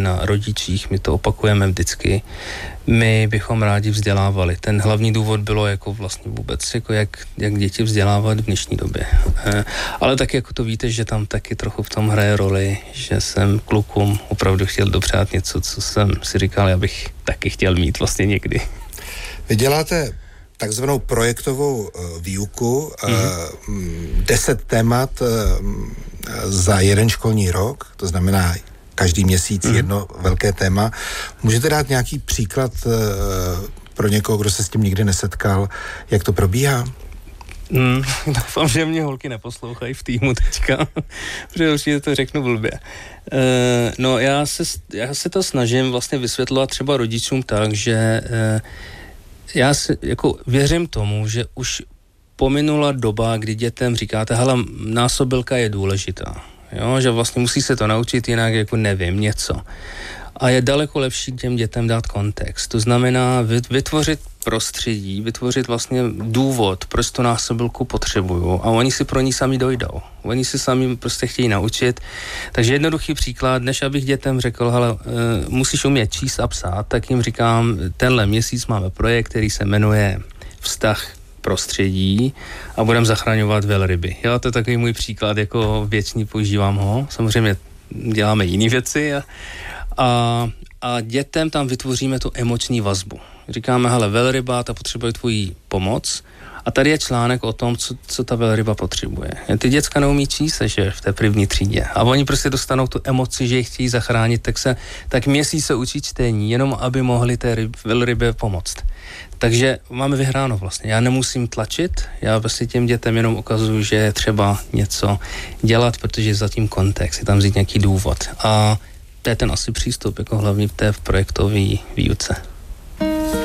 na rodičích, my to opakujeme vždycky. My bychom rádi vzdělávali. Ten hlavní důvod bylo jako vlastně vůbec, jako jak děti vzdělávat v dnešní době. Ale tak jako to víte, že tam taky trochu v tom hraje roli, že jsem klukům opravdu chtěl dopřát něco, co jsem si říkal, já bych taky chtěl mít vlastně někdy. Vy děláte takzvanou projektovou výuku, 10 témat za jeden školní rok, to znamená každý měsíc jedno velké téma. Můžete dát nějaký příklad pro někoho, kdo se s tím nikdy nesetkal, jak to probíhá? Doufám, že mě holky neposlouchají v týmu teďka, protože určitě to řeknu blbě. No já se to snažím vlastně vysvětlovat třeba rodičům tak, že já si jako věřím tomu, že už pominula doba, kdy dětem říkáte, hele, násobilka je důležitá, jo? Že vlastně musí se to naučit, jinak jako nevím, něco. A je daleko lepší těm dětem dát kontext. To znamená vytvořit prostředí, vytvořit vlastně důvod, proč tu násobilku potřebuju a oni si pro ní sami dojdou. Oni si sami prostě chtějí naučit. Takže jednoduchý příklad, než abych dětem řekl, hele, musíš umět číst a psát, tak jim říkám, tenhle měsíc máme projekt, který se jmenuje Vztah prostředí a budeme zachraňovat velryby. Jo, to je takový můj příklad, jako věčný používám ho. Samozřejmě děláme jiné věci a dětem tam vytvoříme tu emoční vazbu. Říkáme, hele, velryba, ta potřebuje tvoji pomoc a tady je článek o tom, co ta velryba potřebuje. Ty děcka neumí číst, že v té první třídě a oni prostě dostanou tu emoci, že je chtějí zachránit, tak měsíc se učí čtení, jenom aby mohli té velrybě pomoct. Takže máme vyhráno vlastně. Já nemusím tlačit, já vlastně těm dětem jenom ukazuju, že je třeba něco dělat, protože je zatím kontext, je tam vzít nějaký důvod. A to je ten asi přístup, jako hlavně v té projektové výuce.